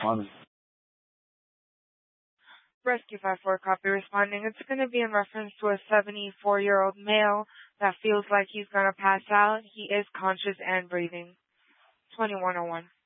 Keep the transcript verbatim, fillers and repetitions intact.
responding. Rescue five four, copy responding. It's going to be in reference to a seventy-four-year-old male that feels like he's going to pass out. He is conscious and breathing. twenty-one oh one.